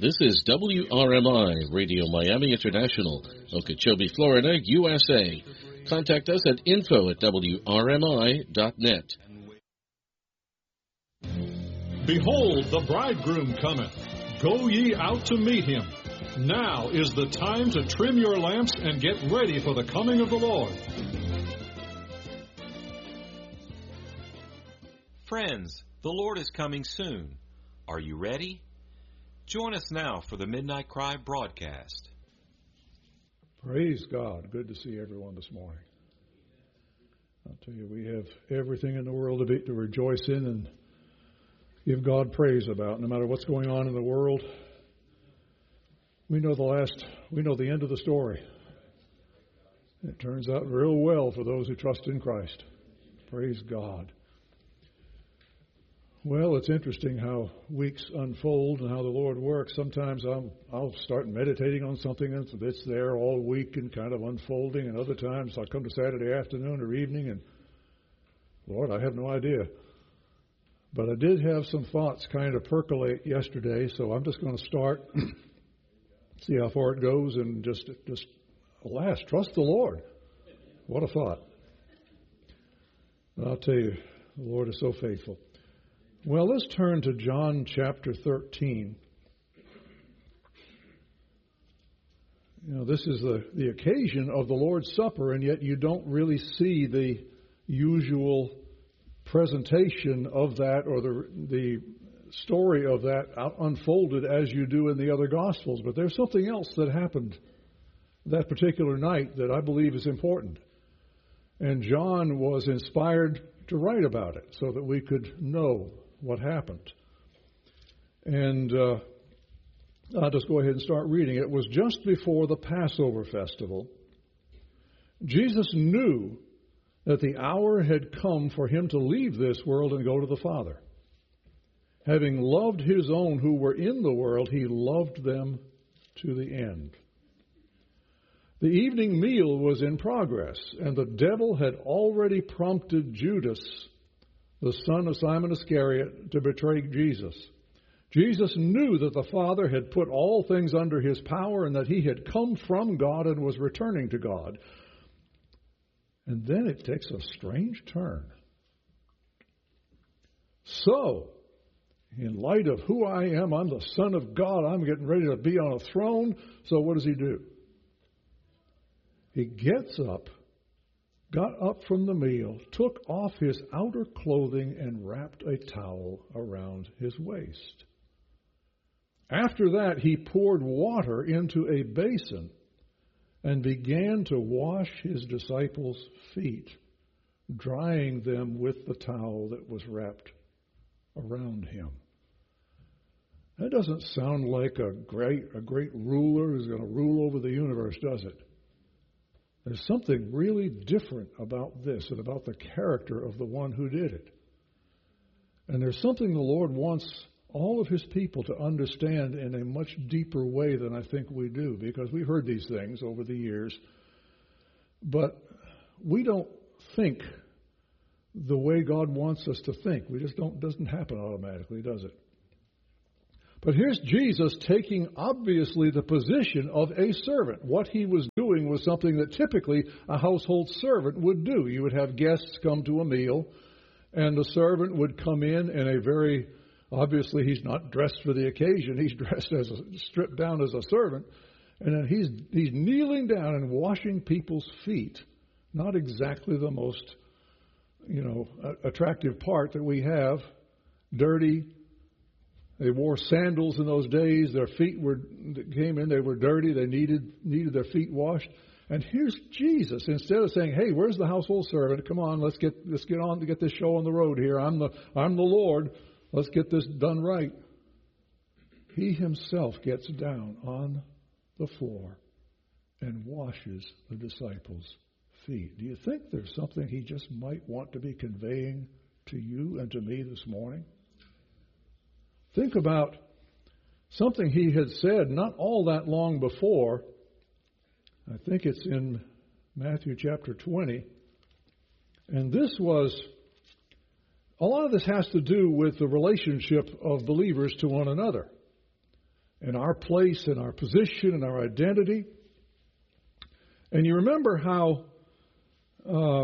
This is WRMI, Radio Miami International, Okeechobee, Florida, USA. Contact us at info@wrmi.net. Behold, the bridegroom cometh. Go ye out to meet him. Now is the time to trim your lamps and get ready for the coming of the Lord. Friends, the Lord is coming soon. Are you ready? Join us now for the Midnight Cry broadcast. Praise God. Good to see everyone this morning. I'll tell you, we have everything in the world to rejoice in and give God praise about. No matter what's going on in the world, we know the end of the story. It turns out real well for those who trust in Christ. Praise God. Well, it's interesting how weeks unfold and how the Lord works. Sometimes I'll start meditating on something and it's there all week and kind of unfolding, and other times I'll come to Saturday afternoon or evening and, Lord, I have no idea. But I did have some thoughts kind of percolate yesterday, so I'm just going to start, see how far it goes, and just alas, trust the Lord. What a thought. I'll tell you, the Lord is so faithful. Well, let's turn to John chapter 13. You know, this is the occasion of the Lord's Supper, and yet you don't really see the usual presentation of that or the story of that unfolded as you do in the other Gospels. But there's something else that happened that particular night that I believe is important. And John was inspired to write about it so that we could know what happened. And I'll just go ahead and start reading. It was just before the Passover festival. Jesus knew that the hour had come for him to leave this world and go to the Father. Having loved his own who were in the world, he loved them to the end. The evening meal was in progress, and the devil had already prompted Judas, the son of Simon Iscariot, to betray Jesus. Jesus knew that the Father had put all things under his power and that he had come from God and was returning to God. And then it takes a strange turn. So, in light of who I am, I'm the Son of God, I'm getting ready to be on a throne. So what does he do? He gets up, got up from the meal, took off his outer clothing, and wrapped a towel around his waist. After that, he poured water into a basin and began to wash his disciples' feet, drying them with the towel that was wrapped around him. That doesn't sound like a great ruler who's going to rule over the universe, does it? There's something really different about this and about the character of the one who did it. And there's something the Lord wants all of his people to understand in a much deeper way than I think we do, because we've heard these things over the years, but we don't think the way God wants us to think. We just don't. It doesn't happen automatically, does it? But here's Jesus taking, obviously, the position of a servant. What he was doing was something that typically a household servant would do. You would have guests come to a meal, and the servant would come in a very, obviously he's not dressed for the occasion. He's dressed stripped down as a servant. And then he's kneeling down and washing people's feet. Not exactly the most, attractive part that we have. Dirty. They wore sandals in those days. Their feet they were dirty. They needed their feet washed. And here's Jesus. Instead of saying, "Hey, where's the household servant? Come on, let's get on to get this show on the road here. I'm the Lord. Let's get this done right." He himself gets down on the floor and washes the disciples' feet. Do you think there's something he just might want to be conveying to you and to me this morning? Think about something he had said not all that long before. I think it's in Matthew chapter 20. And a lot of this has to do with the relationship of believers to one another. and our place and our position and our identity. And you remember how